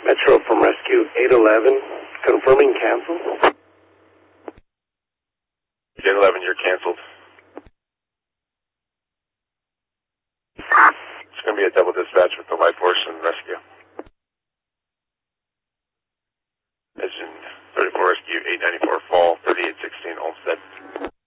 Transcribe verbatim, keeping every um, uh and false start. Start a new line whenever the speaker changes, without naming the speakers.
Metro from Rescue eight eleven, confirming cancel.
eight eleven, you're canceled. It's going to be a double dispatch with the light force and rescue.